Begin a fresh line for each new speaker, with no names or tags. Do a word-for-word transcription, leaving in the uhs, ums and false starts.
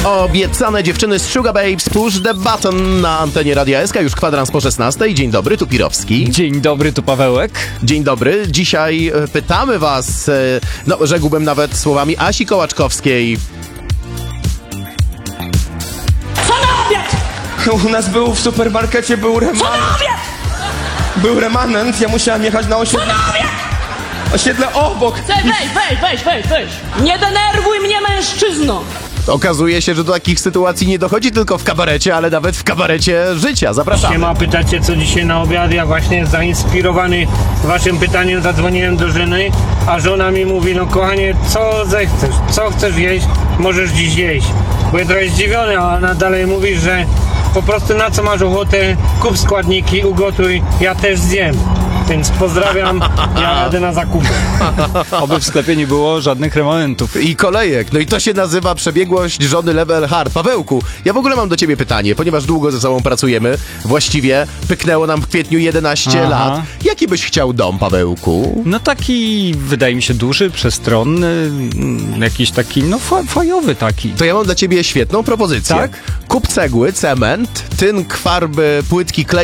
Obiecane dziewczyny z Sugar Babes, Push the Button na antenie Radia S K, już kwadrans po szesnastej. Dzień dobry, tu Pirowski.
Dzień dobry, tu Pawełek.
Dzień dobry. Dzisiaj e, pytamy was, e, no rzekłbym nawet słowami Asi Kołaczkowskiej.
Co na obiad?
U nas był w supermarkecie, był
Co
remanent.
na obiad?
Był remanent, ja musiałem jechać na
Co
osiedle,
na obiad?
osiedle obok.
Weź, weź, weź, weź, weź. Nie denerwuj mnie, mężczyzno.
Okazuje się, że do takich sytuacji nie dochodzi tylko w kabarecie, ale nawet w kabarecie życia. Zapraszamy.
Siema, pytacie co dzisiaj na obiad? Ja właśnie zainspirowany waszym pytaniem zadzwoniłem do żony, a żona mi mówi, no kochanie, co zechcesz, co chcesz jeść, możesz dziś jeść. Byłem trochę zdziwiony, a ona dalej mówi, że po prostu na co masz ochotę, kup składniki, ugotuj, ja też zjem. Więc pozdrawiam, ja jadę na zakupy.
Oby w sklepie nie było żadnych remanentów.
I kolejek. No i to się nazywa przebiegłość żony level hard. Pawełku, ja w ogóle mam do ciebie pytanie, ponieważ długo ze sobą pracujemy. Właściwie pyknęło nam w kwietniu jedenaście
Aha.
lat. Jaki byś chciał dom, Pawełku?
No taki, wydaje mi się, duży, przestronny, mm, jakiś taki, no fa- fajowy taki.
To ja mam dla ciebie świetną propozycję.
Tak?
Kup cegły, cement, tynk, farby, płytki, klej